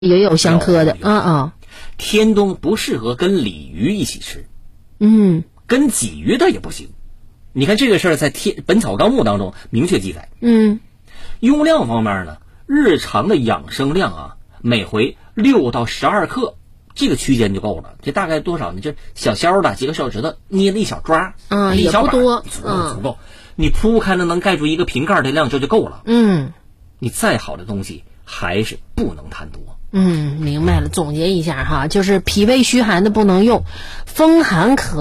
也有相克的。 天冬不适合跟鲤鱼一起吃，跟鲫鱼的也不行。你看这个事儿在本草纲目当中明确记载。用量方面呢，日常的养生量啊，每回6到12克，这个区间就够了。这大概多少呢？就小削的几个手指头捏了一小抓，一小把， 也不多， 足够。你铺开了能盖住一个瓶盖的量，这就够了。你再好的东西还是不能贪多。 明白了。总结一下哈，就是脾胃虚寒的不能用，风寒咳